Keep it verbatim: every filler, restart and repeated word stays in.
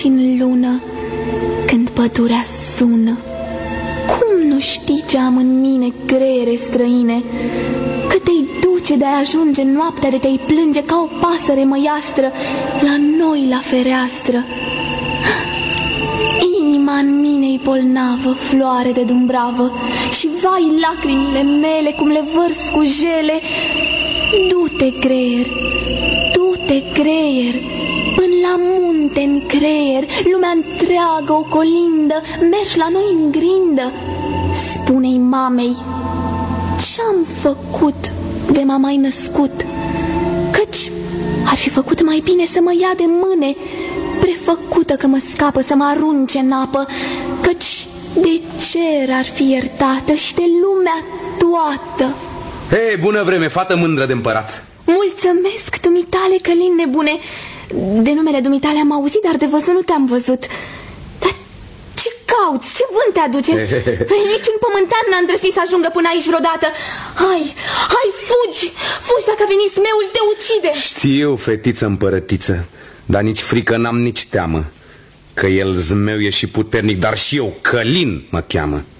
în lună, când pădurea sună. Cum nu știi ce am în mine, creiere străine? Că te-i duce de-a ajunge noaptea, de te-i plânge ca o pasăre măiastră la noi la fereastră. Inima în mine-i bolnavă, floare de dumbravă, și vai lacrimile mele cum le vărs cu jele. Du-te, creier, du-te, creier, până la munte în creier, lumea întreagă o colindă, mergi la noi în grindă. Spune-i mamei, ce-am făcut de m-a mai născut? Căci ar fi făcut mai bine să mă ia de mâne, prefăcută că mă scapă să mă arunce în apă, căci de cer ar fi iertată și de lumea toată. Hei, bună vreme, fată mândră de împărat! Mulțumesc, dumitale, călin nebune. De numele dumitale am auzit, dar de văzut nu te-am văzut. Dar ce cauți? Ce vânt te aduce? Păi niciun pământean n-a îndrăznit să ajungă până aici vreodată. Hai, hai, fugi! Fugi, dacă a venit smeul, te ucide! Știu, fetiță împărătiță, dar nici frică n-am, nici teamă, că el zmeu e și puternic, dar și eu, Călin, mă cheamă.